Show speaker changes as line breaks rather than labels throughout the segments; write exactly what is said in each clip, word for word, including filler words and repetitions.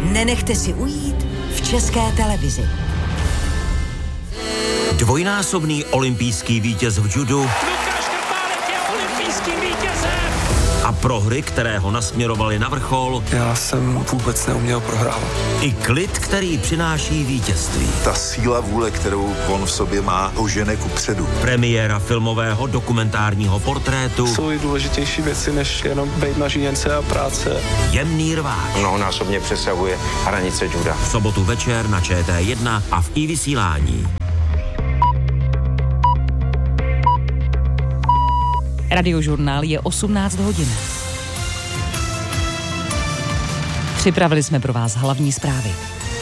nenechte si ujít v České televizi.
Dvojnásobný olympijský vítěz v judu
Lukáš Krpálek je olympijským vítězem.
A prohry, které ho nasměrovaly na vrchol.
Já jsem vůbec neuměl prohrávat.
I klid, který přináší vítězství.
Ta síla vůle, kterou on v sobě má, ho žene kupředu.
Premiéra filmového dokumentárního portrétu.
Jsou i důležitější věci, než jenom bejt na žíněnce a práce.
Jemný rváč.
Mnohonásobně přesahuje hranice juda.
V sobotu večer na Č T jedna a v iVysílání.
Radiožurnál je osmnáct hodin. Připravili jsme pro vás hlavní zprávy.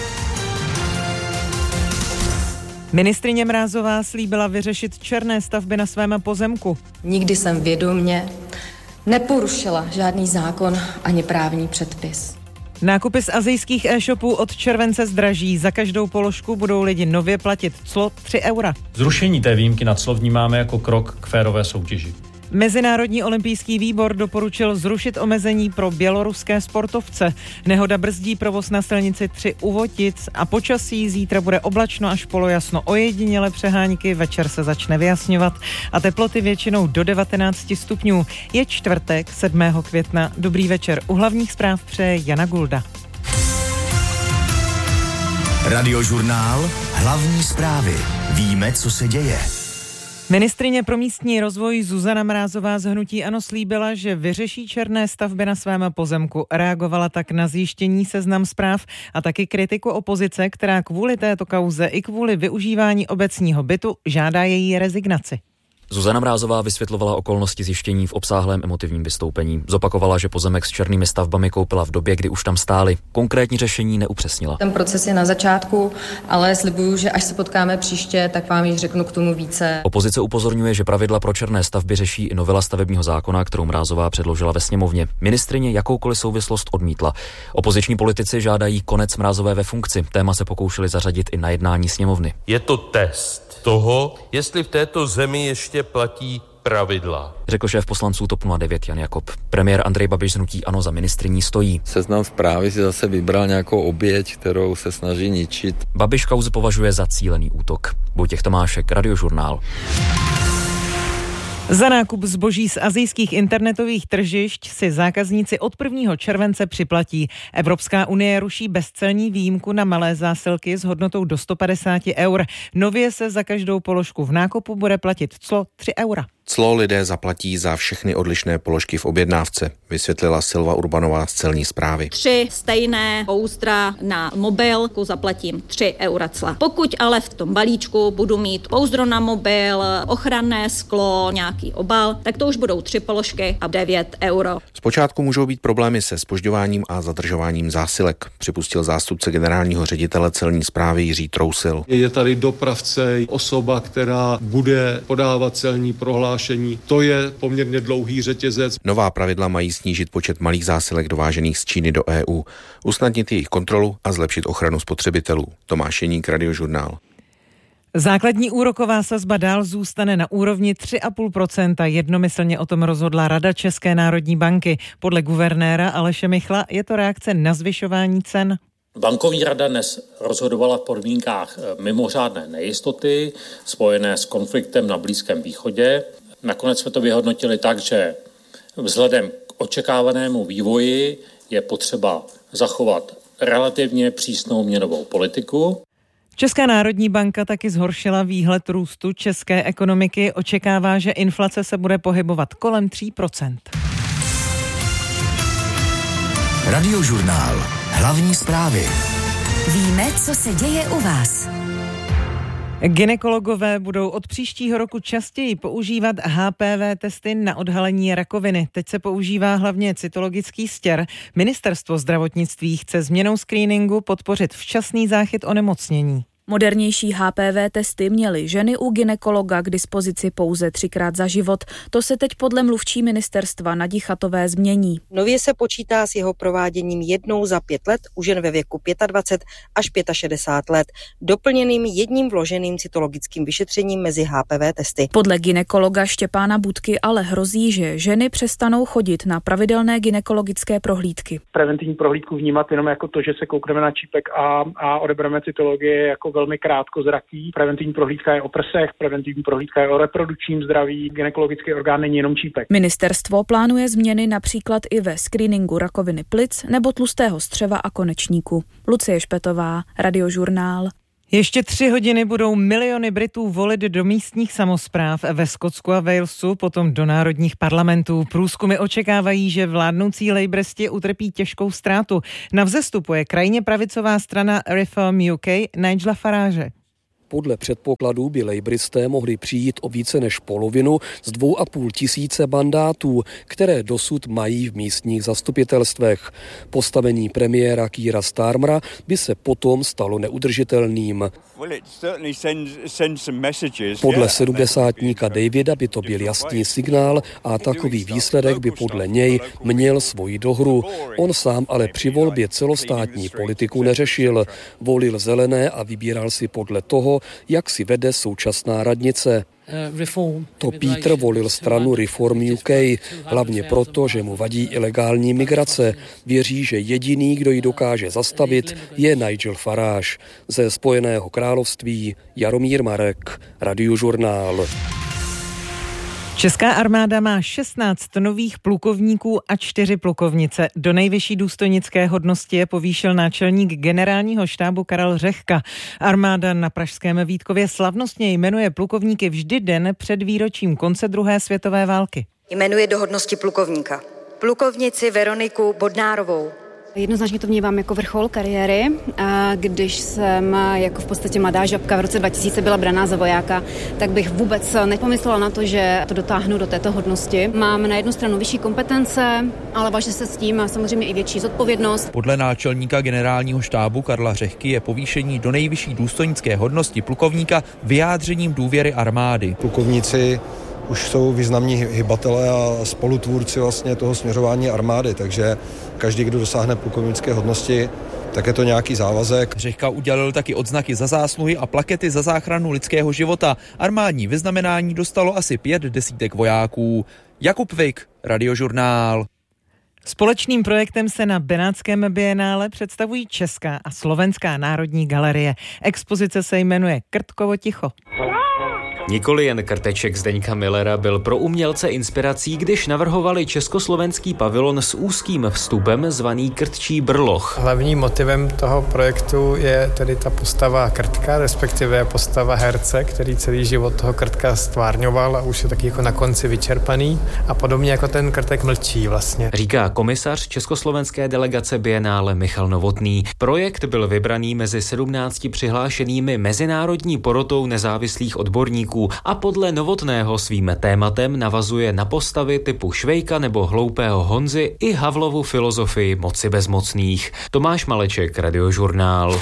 Ministryně Mrázová slíbila vyřešit černé stavby na svém pozemku.
Nikdy jsem vědomě neporušila žádný zákon ani právní předpis.
Nákupy z asijských e-shopů od července zdraží. Za každou položku budou lidi nově platit clo tři eura.
Zrušení té výjimky na clo vnímáme jako krok k férové soutěži.
Mezinárodní olympijský výbor doporučil zrušit omezení pro běloruské sportovce. Nehoda brzdí provoz na silnici tři u Votic a počasí zítra bude oblačno až polojasno, ojediněle přehánky, večer se začne vyjasňovat a teploty většinou do devatenáct stupňů. Je čtvrtek, sedmého května. Dobrý večer. U hlavních zpráv přeje Jana Gulda.
Radiožurnál, hlavní zprávy. Víme, co se děje.
Ministryně pro místní rozvoj Zuzana Mrázová z hnutí ANO slíbila, že vyřeší černé stavby na svém pozemku. Reagovala tak na zjištění Seznam Zpráv a taky kritiku opozice, která kvůli této kauze i kvůli využívání obecního bytu žádá její rezignaci.
Zuzana Mrázová vysvětlovala okolnosti zjištění v obsáhlém emotivním vystoupení. Zopakovala, že pozemek s černými stavbami koupila v době, kdy už tam stály. Konkrétní řešení neupřesnila.
Ten proces je na začátku, ale slibuju, že až se potkáme příště, tak vám již řeknu k tomu více.
Opozice upozorňuje, že pravidla pro černé stavby řeší i novela stavebního zákona, kterou Mrázová předložila ve sněmovně. Ministryně jakoukoliv souvislost odmítla. Opoziční politici žádají konec Mrázové ve funkci. Téma se pokoušeli zařadit i na jednání sněmovny.
Je to test toho, jestli v této zemi ještě platí pravidla,
řekl šéf poslanců TOP nula devět Jan Jakob. Premiér Andrej Babiš z hnutí ANO za ministryní stojí.
Seznam Zprávy si zase vybral nějakou oběť, kterou se snaží ničit.
Babiš kauzu považuje za cílený útok. Vojtěch Tomášek, Radiožurnál.
Za nákup zboží z asijských internetových tržišť si zákazníci od prvního července připlatí. Evropská unie ruší bezcelní výjimku na malé zásilky s hodnotou do sto padesát eur. Nově se za každou položku v nákupu bude platit clo tři eura.
Clo lidé zaplatí za všechny odlišné položky v objednávce, vysvětlila Silva Urbanová z celní správy.
Tři stejné pouzdra na mobilku zaplatím tři eura cla. Pokud ale v tom balíčku budu mít pouzdro na mobil, ochranné sklo, nějaký obal, tak to už budou tři položky a devět euro.
Zpočátku můžou být problémy se zpožďováním a zadržováním zásilek, připustil zástupce generálního ředitele celní správy Jiří Trousil.
Je tady dopravce, osoba, která bude podávat celní prohlášení. To je poměrně dlouhý řetězec.
Nová pravidla mají snížit počet malých zásilek dovážených z Číny do E U, usnadnit jejich kontrolu a zlepšit ochranu spotřebitelů. Tomáš Jeník, Radiožurnál.
Základní úroková sazba dál zůstane na úrovni tři celá pět procenta. Jednomyslně o tom rozhodla Rada České národní banky. Podle guvernéra Aleše Michla je to reakce na zvyšování cen.
Bankovní rada dnes rozhodovala v podmínkách mimořádné nejistoty spojené s konfliktem na Blízkém východě. Nakonec jsme to vyhodnotili tak, že vzhledem k očekávanému vývoji je potřeba zachovat relativně přísnou měnovou politiku.
Česká národní banka taky zhoršila výhled růstu české ekonomiky. Očekává, že inflace se bude pohybovat kolem tří procent.
Radiožurnál. Hlavní zprávy.
Víme, co se děje u vás.
Gynekologové budou od příštího roku častěji používat H P V testy na odhalení rakoviny. Teď se používá hlavně cytologický stěr. Ministerstvo zdravotnictví chce změnou screeningu podpořit včasný záchyt onemocnění.
Modernější H P V testy měly ženy u gynekologa k dispozici pouze třikrát za život. To se teď podle mluvčí ministerstva Nadi Chatové změní.
Nově se počítá s jeho prováděním jednou za pět let u žen ve věku dvacet pět až šedesát pět let, doplněným jedním vloženým cytologickým vyšetřením mezi H P V testy.
Podle gynekologa Štěpána Budky ale hrozí, že ženy přestanou chodit na pravidelné gynekologické prohlídky.
Preventivní prohlídku vnímat jenom jako to, že se koukneme na čípek a, a odebereme cytologii jako velmi krátkozraký. Preventivní prohlídka je o prsech, preventivní prohlídka je o reprodukčním zdraví, gynekologický orgán není jenom čípek.
Ministerstvo plánuje změny například i ve screeningu rakoviny plic nebo tlustého střeva a konečníku. Lucie Špetová, Radiožurnál.
Ještě tři hodiny budou miliony Britů volit do místních samospráv ve Skotsku a Walesu, potom do národních parlamentů. Průzkumy očekávají, že vládnoucí lejbristi utrpí těžkou ztrátu. Na vzestupu je krajně pravicová strana Reform U K Nigela Farage.
Podle předpokladů by lejbristé mohli přijít o více než polovinu z dvou a půl tisíce mandátů, které dosud mají v místních zastupitelstvech. Postavení premiéra Keira Starmera by se potom stalo neudržitelným. Podle sedmdesátníka Davida by to byl jasný signál a takový výsledek by podle něj měl svoji dohru. On sám ale při volbě celostátní politiku neřešil. Volil zelené a vybíral si podle toho, jak si vede současná radnice. To Peter volil stranu Reform U K, hlavně proto, že mu vadí ilegální migrace. Věří, že jediný, kdo ji dokáže zastavit, je Nigel Farage. Ze Spojeného království Jaromír Marek, Radiožurnál.
Česká armáda má šestnáct nových plukovníků a čtyři plukovnice. Do nejvyšší důstojnické hodnosti je povýšil náčelník generálního štábu Karel Řehka. Armáda na pražském Vítkově slavnostně jmenuje plukovníky vždy den před výročím konce druhé světové války.
Jmenuje do hodnosti plukovníka plukovnici Veroniku Bodnárovou.
Jednoznačně to vnímám jako vrchol kariéry, a když jsem jako v podstatě mladá žabka v roce dva tisíce byla braná za vojáka, tak bych vůbec nepomyslela na to, že to dotáhnu do této hodnosti. Mám na jednu stranu vyšší kompetence, ale váže se s tím a samozřejmě i větší zodpovědnost.
Podle náčelníka generálního štábu Karla Řehky je povýšení do nejvyšší důstojnické hodnosti plukovníka vyjádřením důvěry armády.
Plukovníci už jsou významní hybatelé a spolutvůrci vlastně toho směřování armády, takže každý, kdo dosáhne plukovnické hodnosti, tak je to nějaký závazek.
Řehka udělil taky odznaky za zásluhy a plakety za záchranu lidského života. Armádní vyznamenání dostalo asi pět desítek vojáků. Jakub Vik, Radiožurnál.
Společným projektem se na Benátském bienále představují Česká a Slovenská národní galerie. Expozice se jmenuje Krtkovo ticho.
Nikoli jen krteček Zdeňka Millera byl pro umělce inspirací, když navrhovali československý pavilon s úzkým vstupem zvaný Krtčí brloch.
Hlavním motivem toho projektu je tedy ta postava Krtka, respektive postava herce, který celý život toho Krtka stvárňoval a už je taky jako na konci vyčerpaný a podobně jako ten Krtek mlčí vlastně.
Říká komisař československé delegace bienále Michal Novotný. Projekt byl vybraný mezi sedmnácti přihlášenými mezinárodní porotou nezávislých odborníků a podle Novotného svým tématem navazuje na postavy typu Švejka nebo hloupého Honzy i Havlovu filozofii moci bezmocných. Tomáš Maleček, Radiožurnál.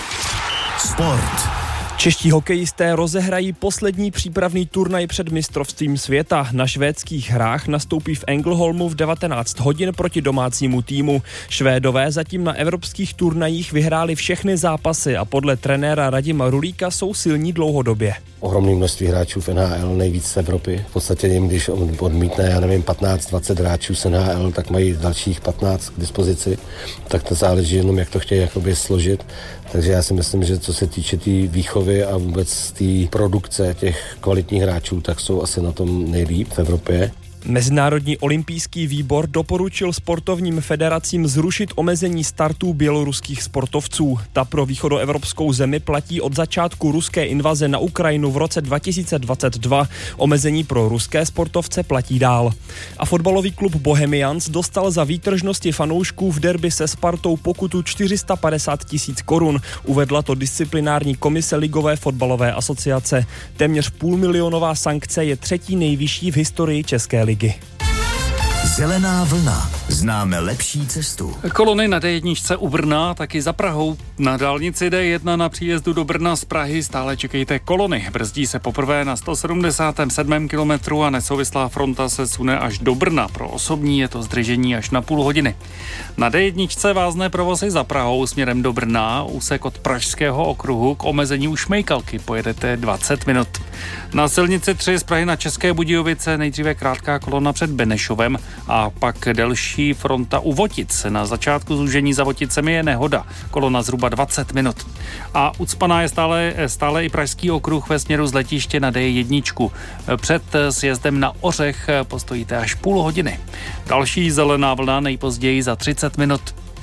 Sport. Čeští hokejisté rozehrají poslední přípravný turnaj před mistrovstvím světa. Na švédských hrách nastoupí v Ängelholmu v devatenáct hodin proti domácímu týmu. Švédové zatím na evropských turnajích vyhráli všechny zápasy a podle trenéra Radima Rulíka jsou silní dlouhodobě.
Ohromné množství hráčů v N H L, nejvíc z Evropy. V podstatě jim, když odmítne, já nevím, patnáct dvacet hráčů z N H L, tak mají dalších patnáct k dispozici. Tak to záleží jenom, jak to chtějí jakoby složit. Takže já si myslím, že co se týče té tý výchovy a vůbec té produkce těch kvalitních hráčů, tak jsou asi na tom nejlíp v Evropě.
Mezinárodní olympijský výbor doporučil sportovním federacím zrušit omezení startů běloruských sportovců. Ta pro východoevropskou zemi platí od začátku ruské invaze na Ukrajinu v roce dva tisíce dvacet dva. Omezení pro ruské sportovce platí dál. A fotbalový klub Bohemians dostal za výtržnosti fanoušků v derby se Spartou pokutu čtyři sta padesát tisíc korun. Uvedla to disciplinární komise Ligové fotbalové asociace. Téměř půlmilionová sankce je třetí nejvyšší v historii České ligy.
Zelená vlna. Známe lepší cestu.
Kolony na dé jedna u Brna, taky za Prahou. Na dálnici dé jedna na příjezdu do Brna z Prahy stále čekejte kolony. Brzdí se poprvé na sto sedmdesátém sedmém kilometru a nesouvislá fronta se sune až do Brna. Pro osobní je to zdržení až na půl hodiny. Na dé jedna vázne provoz i za Prahou směrem do Brna. Úsek od Pražského okruhu k omezení u Šmejkalky pojedete dvacet minut. Na silnici tři z Prahy na České Budějovice nejdříve krátká kolona před Benešovem a pak delší fronta u Votic. Na začátku zúžení za Voticemi je nehoda. Kolona zhruba dvacet minut. A ucpaná je stále, stále i Pražský okruh ve směru z letiště na dé jedna. Před sjezdem na Ořech postojíte až půl hodiny. Další zelená vlna nejpozději za třicet minut.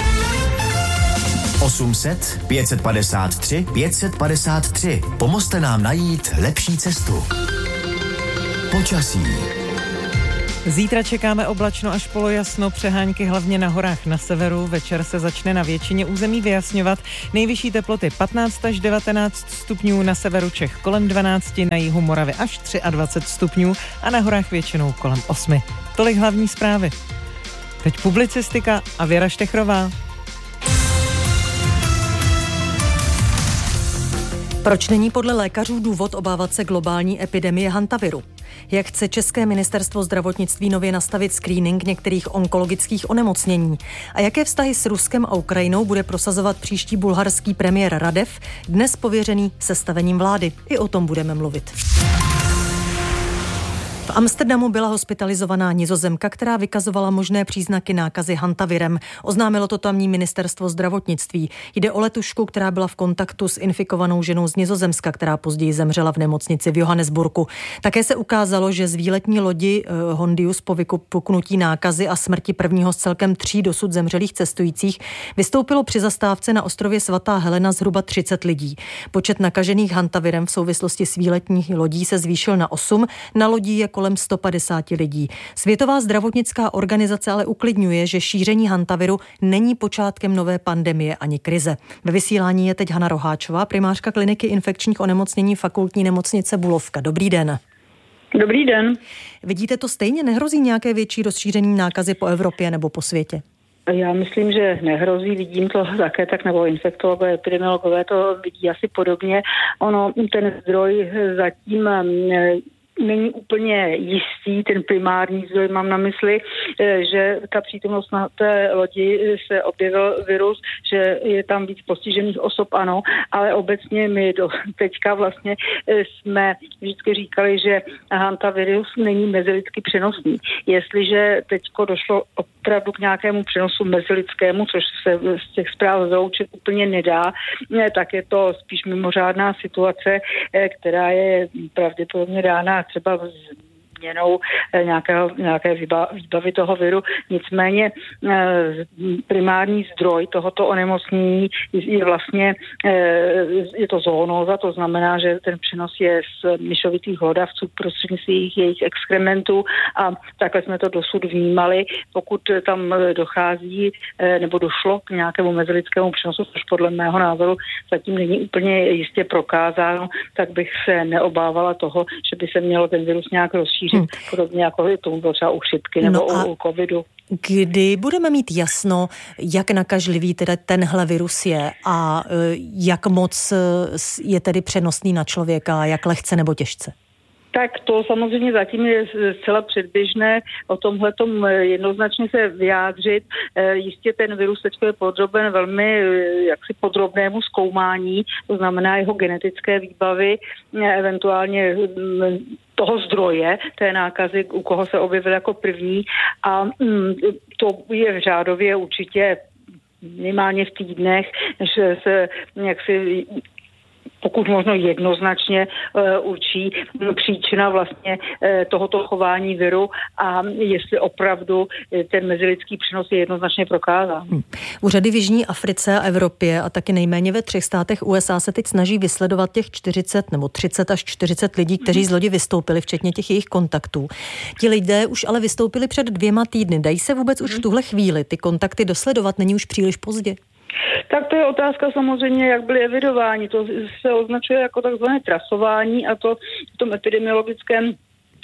osm set, pět set padesát tři, pět set padesát tři. Pomozte nám najít lepší cestu. Počasí.
Zítra čekáme oblačno až polojasno, přehánky hlavně na horách na severu. Večer se začne na většině území vyjasňovat. Nejvyšší teploty patnáct až devatenáct stupňů, na severu Čech kolem dvanáct, na jihu Moravy až dvacet tři stupňů a na horách většinou kolem osm. Tolik hlavní zprávy. Teď publicistika a Věra Štechrová.
Proč není podle lékařů důvod obávat se globální epidemie hantaviru? Jak chce České ministerstvo zdravotnictví nově nastavit screening některých onkologických onemocnění? A jaké vztahy s Ruskem a Ukrajinou bude prosazovat příští bulharský premiér Radev, dnes pověřený sestavením vlády? I o tom budeme mluvit. V Amsterdamu byla hospitalizovaná Nizozemka, která vykazovala možné příznaky nákazy hantavirem. Oznámilo to tamní ministerstvo zdravotnictví. Jde o letušku, která byla v kontaktu s infikovanou ženou z Nizozemska, která později zemřela v nemocnici v Johannesburgu. Také se ukázalo, že z výletní lodi eh, Hondius po vypuknutí nákazy a smrti prvního z celkem tří dosud zemřelých cestujících vystoupilo při zastávce na ostrově Svatá Helena zhruba třicet lidí. Počet nakažených hantavirem v souvislosti s výletní lodí se zvýšil na osm, na lodí je kolem sto padesát lidí. Světová zdravotnická organizace ale uklidňuje, že šíření hantaviru není počátkem nové pandemie ani krize. Ve vysílání je teď Hana Roháčová, primářka kliniky infekčních onemocnění Fakultní nemocnice Bulovka. Dobrý den.
Dobrý den.
Vidíte to stejně? Nehrozí nějaké větší rozšíření nákazy po Evropě nebo po světě?
Já myslím, že nehrozí, vidím to také tak, nebo infektologové, epidemiologové to vidí asi podobně. Ono, ten zdroj zatím není úplně jistý, ten primární zdroj mám na mysli, že ta přítomnost na té lodi se objevil virus, že je tam víc postižených osob, ano, ale obecně my do teďka vlastně jsme vždycky říkali, že hantavirus není mezilidsky přenosný. Jestliže teďko došlo opravdu k nějakému přenosu mezilidskému, což se z těch zpráv vyloučit úplně nedá, tak je to spíš mimořádná situace, která je pravděpodobně dána třeba změnou nějakého, nějaké výbavy toho viru. Nicméně primární zdroj tohoto onemocnění je vlastně, je to zoonóza, to znamená, že ten přenos je z myšovitých hlodavců prostřednictvím jejich exkrementů a takhle jsme to dosud vnímali. Pokud tam dochází nebo došlo k nějakému mezilidskému přenosu, což podle mého názoru zatím není úplně jistě prokázáno, tak bych se neobávala toho, že by se mělo ten virus nějak rozšířit. Hmm. Podobně jako je tomu bylo třeba u chřipky nebo no u covidu.
Kdy budeme mít jasno, jak nakažlivý teda tenhle virus je a jak moc je tedy přenosný na člověka, jak lehce nebo těžce?
Tak to samozřejmě zatím je zcela předběžné o tomhletom jednoznačně se vyjádřit. Jistě ten virus teď je podroben velmi jaksi podrobnému zkoumání, to znamená jeho genetické výbavy, eventuálně toho zdroje té nákazy, u koho se objevil jako první a to je v řádově určitě minimálně v týdnech, než se jaksi pokud možno jednoznačně uh, určí příčina vlastně uh, tohoto chování viru a jestli opravdu uh, ten mezilidský přenos je jednoznačně prokázán. Hmm.
Úřady v Jižní Africe a Evropě a taky nejméně ve třech státech U S A se teď snaží vysledovat těch čtyřicet nebo třicet až čtyřicet lidí, kteří hmm. z lodi vystoupili, včetně těch jejich kontaktů. Ti lidé už ale vystoupili před dvěma týdny. Dají se vůbec hmm. už v tuhle chvíli ty kontakty dosledovat? Není už příliš pozdě?
Tak to je otázka samozřejmě, jak byly evidováni. To se označuje jako takzvané trasování a to v tom epidemiologickém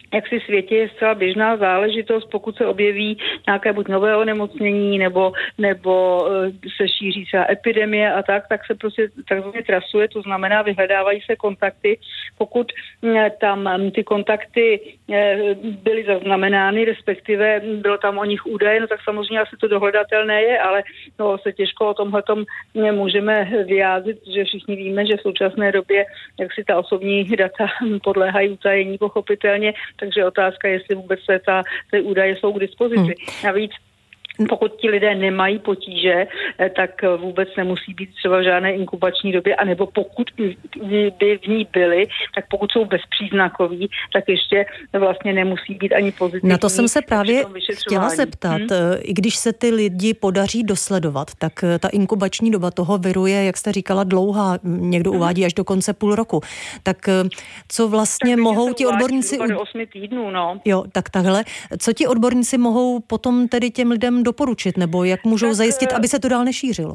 jak si světě je zcela běžná záležitost, pokud se objeví nějaké buď nové onemocnění, nebo, nebo se šíří třeba epidemie a tak, tak se prostě takzvaně trasuje, to znamená vyhledávají se kontakty. Pokud tam ty kontakty byly zaznamenány, respektive bylo tam o nich údaje, no tak samozřejmě asi to dohledatelné je, ale no, se těžko o tomhletom můžeme vyjádřit, že všichni víme, že v současné době, jak si ta osobní data podléhají utajení pochopitelně, takže otázka je, jestli vůbec se ta, ty údaje jsou k dispozici. Hmm. Navíc pokud ti lidé nemají potíže, tak vůbec nemusí být třeba v žádné inkubační době, anebo pokud by v ní byli, tak pokud jsou bezpříznakoví, tak ještě vlastně nemusí být ani pozitivní.
Na to jsem se právě chtěla zeptat. Hmm? I když se ty lidi podaří dosledovat, tak ta inkubační doba toho viru je, jak jste říkala, dlouhá. Někdo hmm. uvádí až do konce půl roku. Tak co vlastně tak mohou ti odborníci...
do osmi týdnů, no.
Jo, tak takhle. Co ti odborníci mohou potom tedy těm lidem doporučit, nebo jak můžou tak zajistit, aby se to dál nešířilo?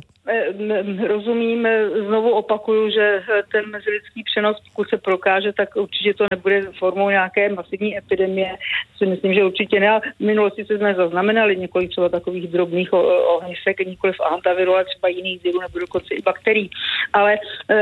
Rozumím, znovu opakuju, že ten mezilidský přenos, pokud se prokáže, tak určitě to nebude formou nějaké masivní epidemie. Si myslím, že určitě ne. V minulosti se jsme zaznamenali několik třeba takových drobných ohnisek, nikoliv hantaviru, ale třeba jiných virů nebo dokonce i bakterií. Ale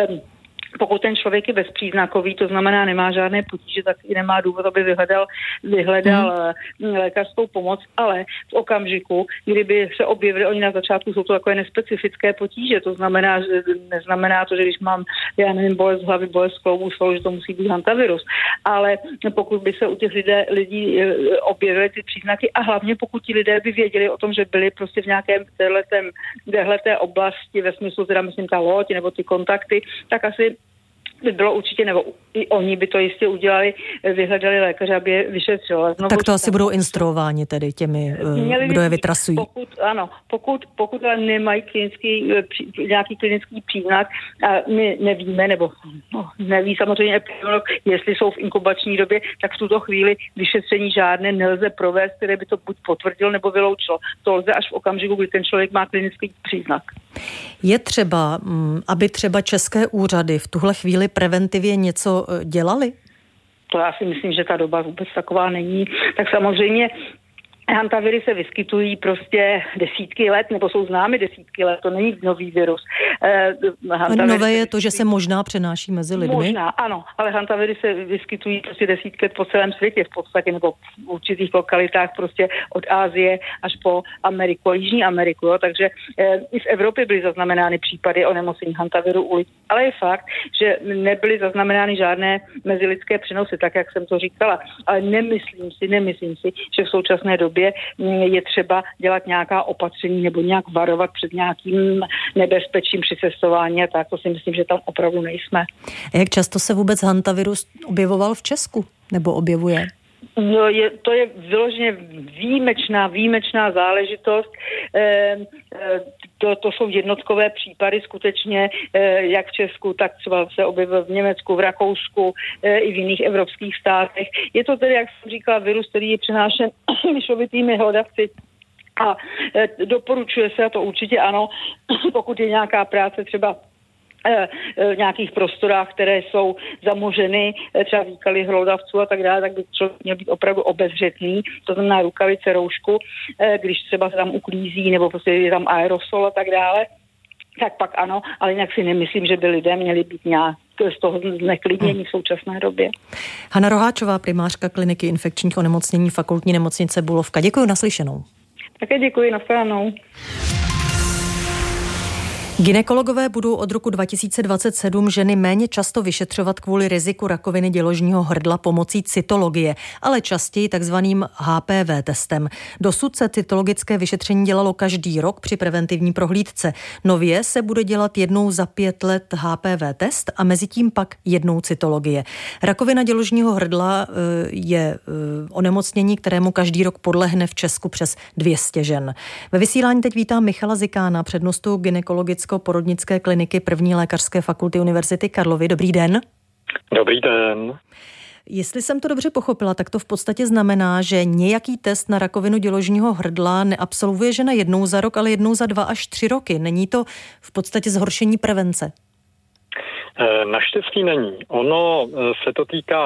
pokud ten člověk je bezpříznakový, to znamená nemá žádné potíže, tak i nemá důvod, aby vyhledal, vyhledal hmm. lékařskou pomoc, ale v okamžiku, kdyby se objevily, oni na začátku jsou to takové nespecifické potíže, to znamená, že neznamená to, že když mám, já nevím, bolest hlavy, bolest kloubů, že to musí být hantavirus, ale pokud by se u těch lidé, lidí objevily ty příznaky a hlavně pokud ti lidé by věděli o tom, že byli prostě v nějakém téhleté oblasti, ve smyslu teda myslím ta loď nebo ty kontakty, tak asi by bylo určitě, nebo i oni by to jistě udělali, vyhledali lékaře, aby je vyšetřil.
Tak to asi budou instruováni tedy těmi, kdo je vytrasují.
Pokud, ano, pokud, pokud ale nemají klinický, nějaký klinický příznak, a my nevíme, nebo no, neví samozřejmě epidemiolog, jestli jsou v inkubační době, tak v tuto chvíli vyšetření žádné nelze provést, které by to buď potvrdil nebo vyloučilo. To lze až v okamžiku, kdy ten člověk má klinický příznak.
Je třeba, aby třeba české úřady v tuhle chvíli preventivně něco dělali?
To já si myslím, že ta doba vůbec taková není. Tak samozřejmě hantaviry se vyskytují prostě desítky let, nebo jsou známy desítky let, to není nový virus.
Eh, Nové je to, že se možná přenáší mezi lidmi?
Možná, ano, ale hantaviry se vyskytují prostě desítky let po celém světě v podstatě, nebo v určitých lokalitách prostě od Asie až po Ameriku a Jižní Ameriku, jo, takže eh, i v Evropě byly zaznamenány případy onemocnění hantaviru u lidí. Ale je fakt, že nebyly zaznamenány žádné mezilidské přenosy, tak jak jsem to říkala, ale nemyslím si, nemyslím si, že v současné době je třeba dělat nějaká opatření nebo nějak varovat před nějakým nebezpečím při cestování a tak. To si myslím, že tam opravdu nejsme.
A jak často se vůbec hantavirus objevoval v Česku? Nebo objevuje?
No, je, to je vyloženě výjimečná, výjimečná záležitost. E, e, to, to jsou jednotkové případy skutečně, e, jak v Česku, tak třeba se objevil v Německu, v Rakousku e, i v jiných evropských státech. Je to tedy, jak jsem říkala, virus, který je přenášen myšovitými hlodavci. A e, doporučuje se, a to určitě ano, pokud je nějaká práce třeba v nějakých prostorách, které jsou zamořeny, třeba výkaly hlodavců a tak dále, tak by člověk měl být opravdu obezřetný, to znamená rukavice, roušku, když třeba se tam uklízí nebo prostě je tam aerosol a tak dále, tak pak ano, ale jinak si nemyslím, že by lidé měli být nějak z toho zneklidnění v současné době.
Hana Roháčová, primářka kliniky infekčních onemocnění Fakultní nemocnice Bulovka. Děkuji, naslyšenou.
Také děkuji, nashledanou.
Gynekologové budou od roku dva tisíce dvacet sedm ženy méně často vyšetřovat kvůli riziku rakoviny děložního hrdla pomocí cytologie, ale častěji takzvaným H P V testem. Dosud se cytologické vyšetření dělalo každý rok při preventivní prohlídce. Nově se bude dělat jednou za pět let H P V test a mezitím pak jednou cytologie. Rakovina děložního hrdla je onemocnění, kterému každý rok podlehne v Česku přes dvě stě žen. Ve vysílání teď vítám Michala Zikána, přednostu gynekologické porodnické kliniky první lékařské fakulty Univerzity Karlovy. Dobrý den.
Dobrý den.
Jestli jsem to dobře pochopila, tak to v podstatě znamená, že nějaký test na rakovinu děložního hrdla neabsolvuje žena jednou za rok, ale jednou za dva až tři roky. Není to v podstatě zhoršení prevence?
Naštěstí není. Ono se to týká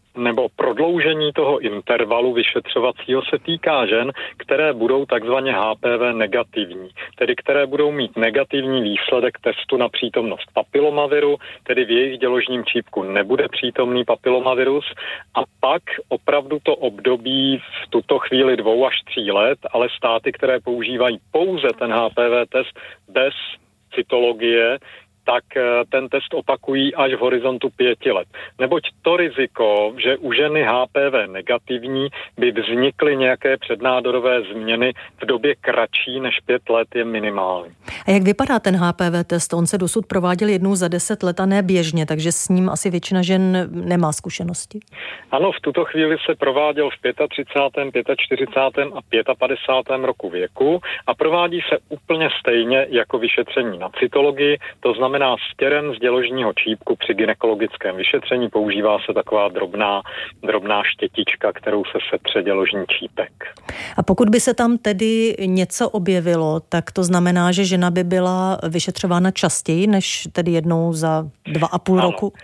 nebo prodloužení toho intervalu vyšetřovacího se týká žen, které budou takzvaně H P V negativní, tedy které budou mít negativní výsledek testu na přítomnost papilomaviru, tedy v jejich děložním čípku nebude přítomný papilomavirus a pak opravdu to období v tuto chvíli dvou až tří let, ale státy, které používají pouze ten H P V test bez cytologie, tak ten test opakují až v horizontu pěti let. Neboť to riziko, že u ženy H P V negativní by vznikly nějaké přednádorové změny v době kratší než pět let, je minimální.
A jak vypadá ten H P V test? On se dosud prováděl jednou za deset let a ne běžně, takže s ním asi většina žen nemá zkušenosti.
Ano, v tuto chvíli se prováděl v třicátém pátém, čtyřicátém pátém a padesátém pátém roku věku a provádí se úplně stejně jako vyšetření na cytologii, to znamená stěrem z děložního čípku při gynekologickém vyšetření používá se taková drobná, drobná štětička, kterou se setře děložní čípek.
A pokud by se tam tedy něco objevilo, tak to znamená, že žena by byla vyšetřována častěji než tedy jednou za dva a půl
ano.
roku?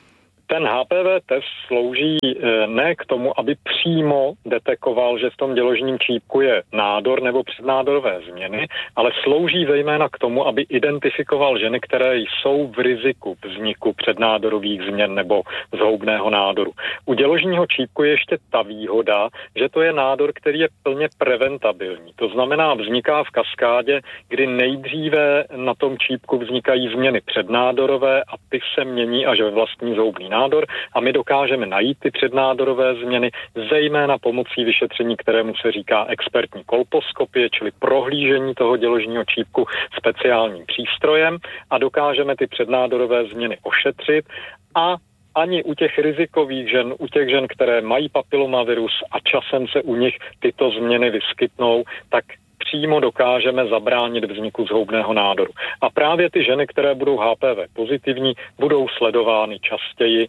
Ten H P V test slouží ne k tomu, aby přímo detekoval, že v tom děložním čípku je nádor nebo přednádorové změny, ale slouží zejména k tomu, aby identifikoval ženy, které jsou v riziku vzniku přednádorových změn nebo zhoubného nádoru. U děložního čípku je ještě ta výhoda, že to je nádor, který je plně preventabilní. To znamená, vzniká v kaskádě, kdy nejdříve na tom čípku vznikají změny přednádorové a ty se mění až ve vlastní zhoubný nádor a my dokážeme najít ty přednádorové změny, zejména pomocí vyšetření, kterému se říká expertní kolposkopie, čili prohlížení toho děložního čípku speciálním přístrojem a dokážeme ty přednádorové změny ošetřit a ani u těch rizikových žen, u těch žen, které mají papilomavirus a časem se u nich tyto změny vyskytnou, tak přímo dokážeme zabránit vzniku zhoubného nádoru. A právě ty ženy, které budou H P V pozitivní, budou sledovány častěji.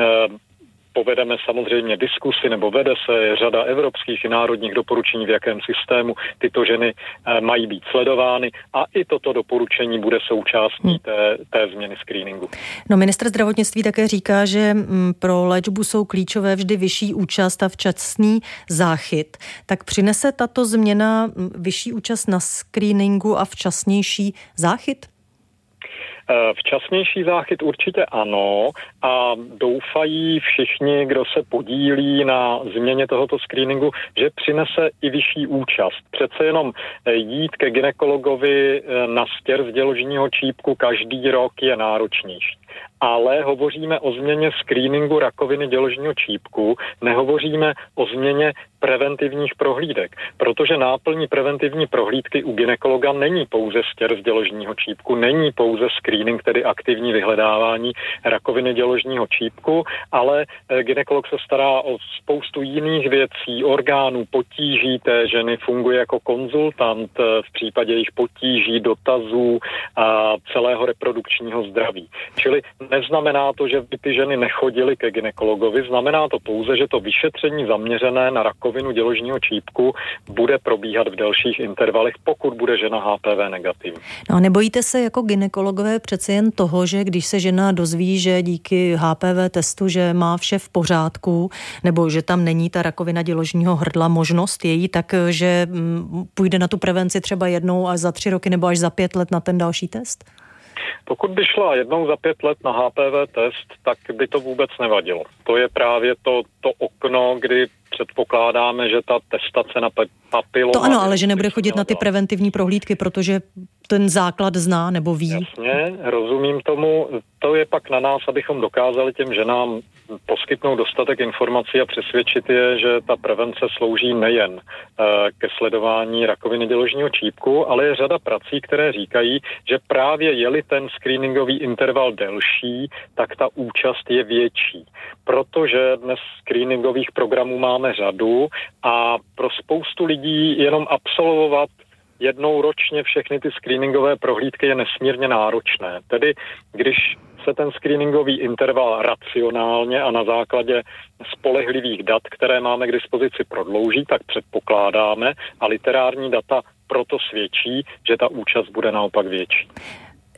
Povedeme samozřejmě diskusy, nebo vede se řada evropských i národních doporučení, v jakém systému tyto ženy mají být sledovány a i toto doporučení bude součástí té, té změny screeningu.
No, ministr zdravotnictví také říká, že pro léčbu jsou klíčové vždy vyšší účast a včasný záchyt. Tak přinese tato změna vyšší účast na screeningu a včasnější záchyt?
Včasnější záchyt určitě ano a doufají všichni, kdo se podílí na změně tohoto screeningu, že přinese i vyšší účast. Přece jenom jít ke gynekologovi na stěr z děložního čípku každý rok je náročnější. Ale hovoříme o změně screeningu rakoviny děložního čípku, nehovoříme o změně preventivních prohlídek, protože náplní preventivní prohlídky u gynekologa není pouze stěr z děložního čípku, není pouze screening, tedy aktivní vyhledávání rakoviny děložního čípku, ale gynekolog se stará o spoustu jiných věcí, orgánů, potíží té ženy, funguje jako konzultant v případě jejich potíží, dotazů a celého reprodukčního zdraví. Čili neznamená to, že by ty ženy nechodily ke gynekologovi, znamená to pouze, že to vyšetření zaměřené na rakovinu děložního čípku bude probíhat v delších intervalech, pokud bude žena H P V negativní.
No a nebojíte se jako gynekologové přece jen toho, že když se žena dozví, že díky H P V testu, že má vše v pořádku, nebo že tam není ta rakovina děložního hrdla, možnost její, takže půjde na tu prevenci třeba jednou až za tři roky nebo až za pět let na ten další test?
Pokud by šla jednou za pět let na H P V test, tak by to vůbec nevadilo. To je právě to, to okno, kdy předpokládáme, že ta testace na papiloma...
To ano, ale že nebude chodit na ty preventivní prohlídky, protože ten základ zná nebo ví.
Jasně, rozumím tomu. To je pak na nás, abychom dokázali těm ženám poskytnout dostatek informací a přesvědčit je, že ta prevence slouží nejen uh, ke sledování rakoviny děložního čípku, ale je řada prací, které říkají, že právě je-li ten screeningový interval delší, tak ta účast je větší. Protože dnes screeningových programů máme řadu a pro spoustu lidí jenom absolvovat jednou ročně všechny ty screeningové prohlídky je nesmírně náročné. Tedy když se ten screeningový interval racionálně a na základě spolehlivých dat, které máme k dispozici, prodlouží, tak předpokládáme a literární data proto svědčí, že ta účast bude naopak větší.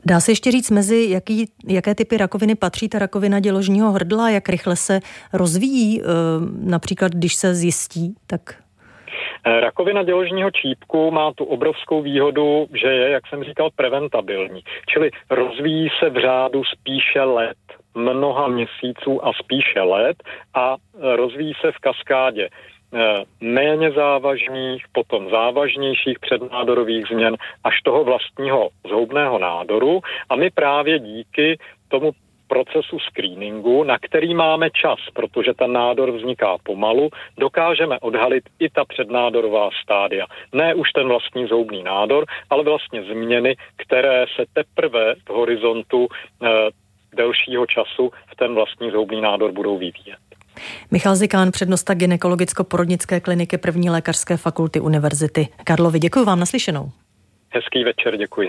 Dá se ještě říct, mezi jaký, jaké typy rakoviny patří ta rakovina děložního hrdla, jak rychle se rozvíjí, například když se zjistí, tak...
Rakovina děložního čípku má tu obrovskou výhodu, že je, jak jsem říkal, preventabilní. Čili rozvíjí se v řádu spíše let, mnoha měsíců a spíše let a rozvíjí se v kaskádě méně závažných, potom závažnějších přednádorových změn až toho vlastního zhoubného nádoru a my právě díky tomu procesu screeningu, na který máme čas, protože ten nádor vzniká pomalu, dokážeme odhalit i ta přednádorová stádia. Ne už ten vlastní zhoubný nádor, ale vlastně změny, které se teprve v horizontu eh, delšího času v ten vlastní zhoubný nádor budou vyvíjet.
Michal Zikán, přednosta gynekologicko-porodnické kliniky první lékařské fakulty Univerzity Karlovy. Děkuji vám, naslyšenou.
Hezký večer, děkuji.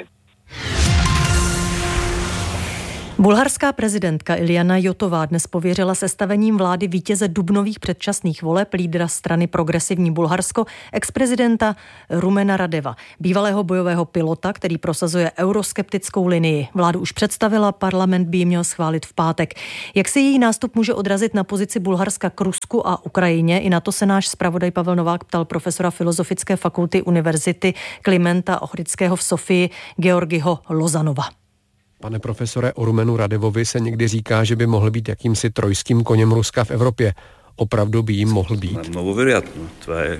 Bulharská prezidentka Iljana Jotová dnes pověřila sestavením vlády vítěze dubnových předčasných voleb lídra strany Progresivní Bulharsko, exprezidenta Rumena Radeva, bývalého bojového pilota, který prosazuje euroskeptickou linii. Vládu už představila, parlament by ji měl schválit v pátek. Jak se její nástup může odrazit na pozici Bulharska k Rusku a Ukrajině? I na to se náš zpravodaj Pavel Novák ptal profesora Filozofické fakulty Univerzity Klimenta Ohridského v Sofii Georgiho Lozanova.
Pane profesore, o Rumenu Radevovi se někdy říká, že by mohl být jakýmsi trojským koněm Ruska v Evropě. Opravdu by jim mohl být?
Mnoho věrovatno. To je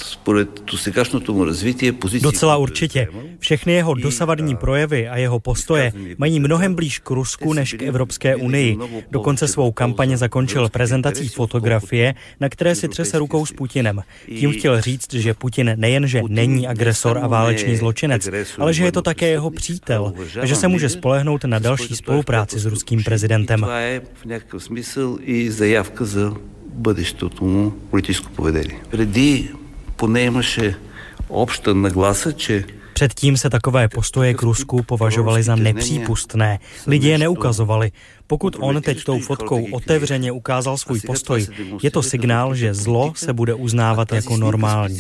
Docela určitě. Všechny jeho dosavadní projevy a jeho postoje mají mnohem blíž k Rusku než k Evropské unii. Dokonce svou kampaň zakončil prezentací fotografie, na které si třese rukou s Putinem. Tím chtěl říct, že Putin nejenže není agresor a válečný zločinec, ale že je to také jeho přítel a že se může spolehnout na další spolupráci s ruským prezidentem.
Бъдещото му политическо поведение. Преди поне имаше обща нагласа, че
Předtím se takové postoje k Rusku považovaly za nepřípustné. Lidi je neukazovali. Pokud on teď tou fotkou otevřeně ukázal svůj postoj, je to signál, že zlo se bude uznávat jako normální.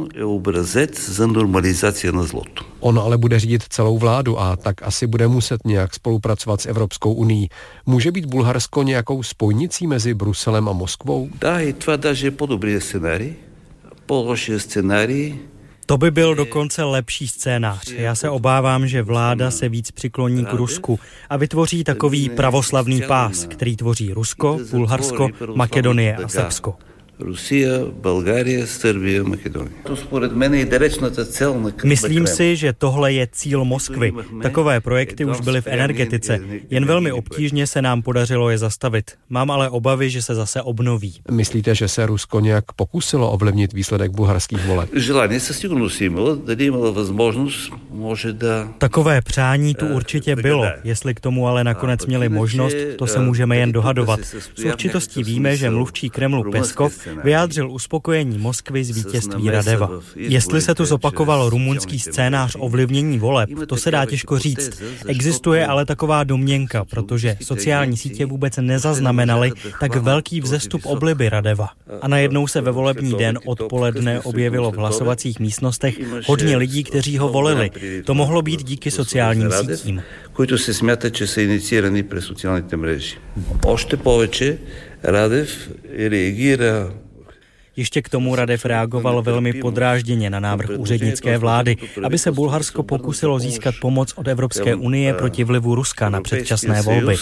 On ale bude řídit celou vládu a tak asi bude muset nějak spolupracovat s Evropskou unií. Může být Bulharsko nějakou spojnicí mezi Bruselem a Moskvou?
Da, i това даже е по-добрия сценарий. По-лошия сценарий.
To by byl dokonce lepší scénář. Já se obávám, že vláda se víc přikloní k Rusku a vytvoří takový pravoslavný pás, který tvoří Rusko, Bulharsko, Makedonie a Srbsko.
Rusia, Bulgárie, Srbie, Makedonie. To според мен е далечната цел на
Myslím si, že tohle je cíl Moskvy. Takové projekty už byly v energetice. Jen velmi obtížně se nám podařilo je zastavit. Mám ale obavy, že se zase obnoví.
Myslíte, že se Rusko nějak pokusilo ovlivnit výsledek bulharských voleb?
Желание със сигурност имало, дали имало възможност, може да.
Takové přání tu určitě bylo. Jestli k tomu ale nakonec měli možnost, to se můžeme jen dohadovat. S určitostí víme, že mluvčí Kremlu Peskov vyjádřil uspokojení Moskvy z vítězství Radeva. Jestli se tu zopakoval rumunský scénář ovlivnění voleb, to se dá těžko říct. Existuje ale taková domněnka, protože sociální sítě vůbec nezaznamenaly tak velký vzestup obliby Radeva. A najednou se ve volební den odpoledne objevilo v hlasovacích místnostech hodně lidí, kteří ho volili. To mohlo být díky sociálním sítím.
Които се смята, че са инициирани през социалните мрежи. Още повече Радев реагира.
Ještě k tomu Radev reagoval velmi podrážděně na návrh úřednické vlády, aby se Bulharsko pokusilo získat pomoc od Evropské unie proti vlivu Ruska na předčasné volby.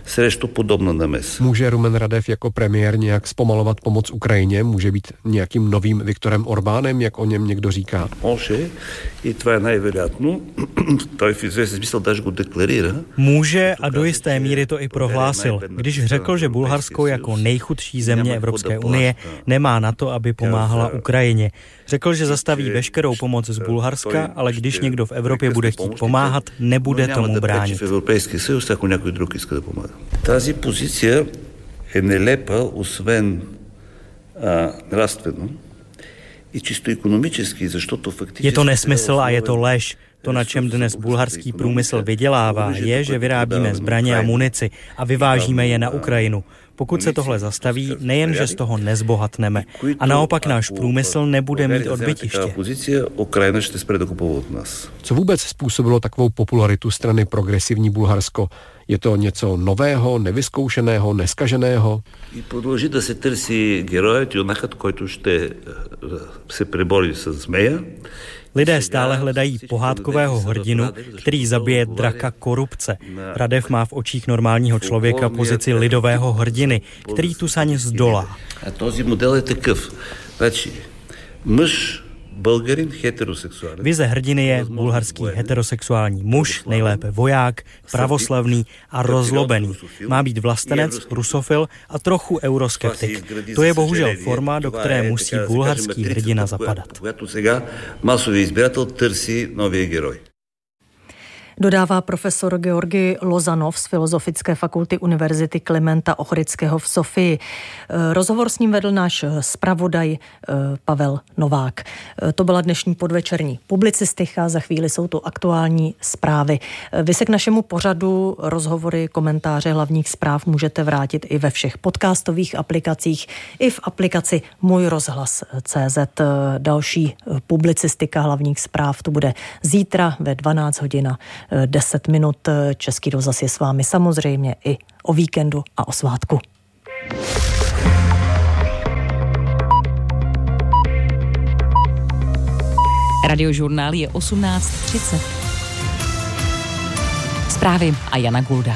Může Rumen Radev jako premiér nějak zpomalovat pomoc Ukrajině? Může být nějakým novým Viktorem Orbánem, jak o něm někdo říká?
Může a do jisté míry to i prohlásil, když řekl, že Bulharsko jako nejchudší země Evropské unie nemá na to, aby pomáhala Ukrajině. Řekl, že zastaví veškerou pomoc z Bulharska, ale když někdo v Evropě bude chtít pomáhat, nebude tomu bránit.
Тази позиция е нелепа, освен нравствено и чисто икономически, защото фактически...
Je to nesmysl a je to lež. To, na čem dnes bulharský průmysl vydělává, je, že vyrábíme zbraně a munici a vyvážíme je na Ukrajinu. Pokud se tohle zastaví, nejen, že z toho nezbohatneme, a naopak náš průmysl nebude mít odbytiště.
Co vůbec způsobilo takovou popularitu strany Progresivní Bulharsko? Je to něco nového, nevyzkoušeného, neskaženého?
И продължи да се търси героят, юнакът, който ще се пребори с змея.
Lidé stále hledají pohádkového hrdinu, který zabije draka korupce. Radev má v očích normálního člověka pozici lidového hrdiny, který tu saň zdolá.
A този model je такъв. Значи, мъж, Bulgarin heterosexuální.
Vize hrdiny je bulharský heterosexuální muž, nejlépe voják, pravoslavný a rozlobený. Má být vlastenec, rusofil a trochu euroskeptik. To je bohužel forma, do které musí bulharský hrdina zapadat.
Masový izběratel trsí nový heroj.
Dodává profesor Georgi Lozanov z Filozofické fakulty Univerzity Klimenta Ochrydského v Sofii. Rozhovor s ním vedl náš zpravodaj Pavel Novák. To byla dnešní podvečerní publicistika, za chvíli jsou to aktuální zprávy. Vy se k našemu pořadu rozhovory, komentáře hlavních zpráv můžete vrátit i ve všech podcastových aplikacích, i v aplikaci Můj rozhlas tečka cé zet. Další publicistika hlavních zpráv tu bude zítra ve dvanáct hodin deset minut. Český rozhlas je s vámi samozřejmě i o víkendu a o svátku.
Radiožurnál je osmnáct třicet. Zprávy a Jana Gulda.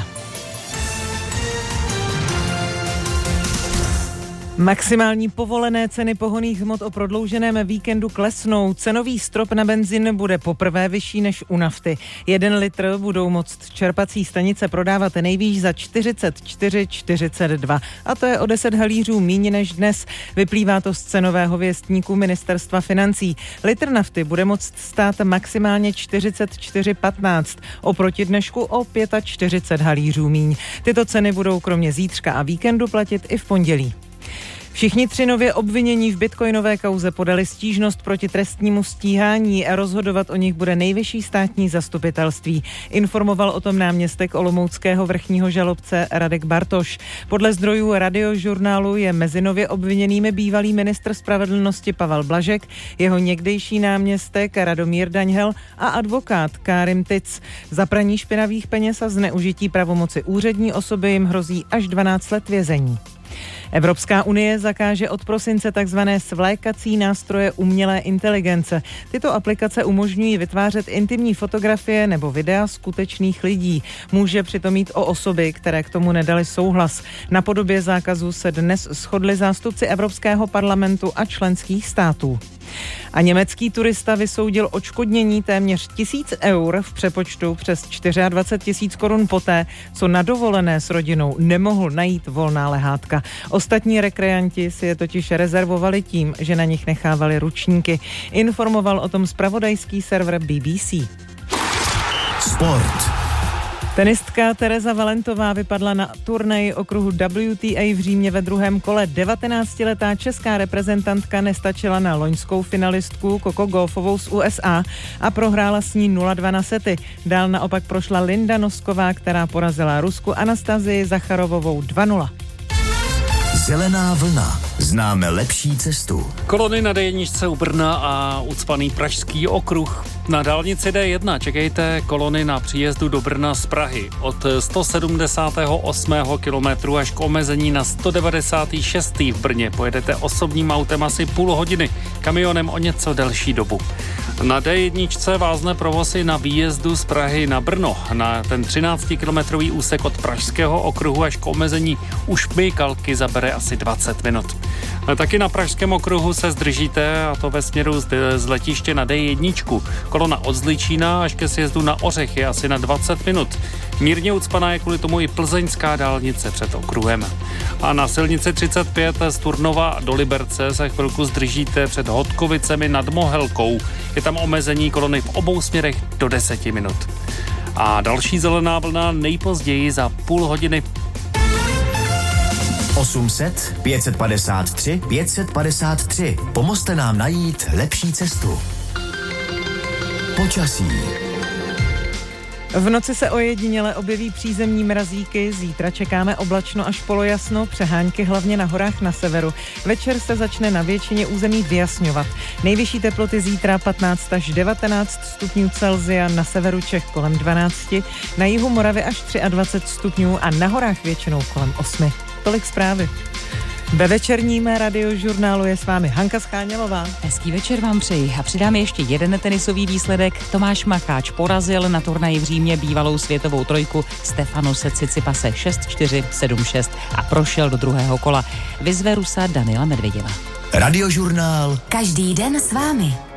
Maximální povolené ceny pohonných hmot o prodlouženém víkendu klesnou. Cenový strop na benzin bude poprvé vyšší než u nafty. Jeden litr budou moct čerpací stanice prodávat nejvýš za čtyřicet čtyři čtyřicet dva. A to je o deset halířů míň než dnes. Vyplývá to z cenového věstníku Ministerstva financí. Litr nafty bude moct stát maximálně čtyřicet čtyři patnáct. Oproti dnešku o čtyřicet pět halířů míň. Tyto ceny budou kromě zítřka a víkendu platit i v pondělí. Všichni tři nově obvinění v bitcoinové kauze podali stížnost proti trestnímu stíhání a rozhodovat o nich bude nejvyšší státní zastupitelství. Informoval o tom náměstek olomouckého vrchního žalobce Radek Bartoš. Podle zdrojů Radiožurnálu je mezi nově obviněnými bývalý ministr spravedlnosti Pavel Blažek, jeho někdejší náměstek Radomír Daňhel a advokát Kárim Tic. Za praní špinavých peněz a zneužití pravomoci úřední osoby jim hrozí až dvanáct let vězení. Evropská unie zakáže od prosince takzvané svlékací nástroje umělé inteligence. Tyto aplikace umožňují vytvářet intimní fotografie nebo videa skutečných lidí. Může přitom jít o osoby, které k tomu nedali souhlas. Na podobě zákazu se dnes shodli zástupci Evropského parlamentu a členských států. A německý turista vysoudil odškodnění téměř tisíc eur v přepočtu přes dvacet čtyři tisíc korun poté, co na dovolené s rodinou nemohl najít volná lehátka. Ostatní rekreanti si je totiž rezervovali tím, že na nich nechávali ručníky. Informoval o tom zpravodajský server B B C.
Sport.
Tenistka Tereza Valentová vypadla na turnaji okruhu W T A v Římě ve druhém kole. devatenáctiletá česká reprezentantka nestačila na loňskou finalistku Coco Gauffovou z U S A a prohrála s ní nula dva na sety. Dál naopak prošla Linda Nosková, která porazila Rusku Anastazii Zacharovovou dva nula.
Zelená vlna. Známe lepší cestu.
Kolony na D jedna u Brna a ucpaný pražský okruh. Na dálnici D jedna čekejte kolony na příjezdu do Brna z Prahy. Od sto sedmdesátého osmého kilometru až k omezení na sto devadesátém šestém v Brně pojedete osobním autem asi půl hodiny, kamionem o něco delší dobu. Na D jedna vázne provoz i na výjezdu z Prahy na Brno. Na ten třináctikilometrový úsek od pražského okruhu až k omezení u Šmejkalky zabere asi dvacet minut. Taky na pražském okruhu se zdržíte, a to ve směru z letiště na D jedna. Kolona od Zličína až ke sjezdu na Ořechy asi na dvacet minut. Mírně ucpaná je kvůli tomu i plzeňská dálnice před okruhem. A na silnici třicet pět z Turnova do Liberce se chvilku zdržíte před Hodkovicemi nad Mohelkou. Je tam omezení kolony v obou směrech do deseti minut. A další zelená vlna nejpozději za půl hodiny.
osm set, pět set padesát tři, pět set padesát tři. Pomozte nám najít lepší cestu. Počasí.
V noci se ojediněle objeví přízemní mrazíky, zítra čekáme oblačno až polojasno, přehánky hlavně na horách na severu. Večer se začne na většině území vyjasňovat. Nejvyšší teploty zítra patnáct až devatenáct stupňů Celsia, na severu Čech kolem dvanáct, na jihu Moravy až dvacet tři stupňů a na horách většinou kolem osm. Tolik zprávy. Ve večerním radiožurnálu je s vámi Hanka Schánělová.
Hezký večer vám přeji a přidáme ještě jeden tenisový výsledek. Tomáš Macháč porazil na turnaji v Římě bývalou světovou trojku Stefanose Tsitsipase šest čtyři, sedm šest a prošel do druhého kola. Vyzve Rusa Daniela Medvěděva.
Radiožurnál.
Každý den s vámi.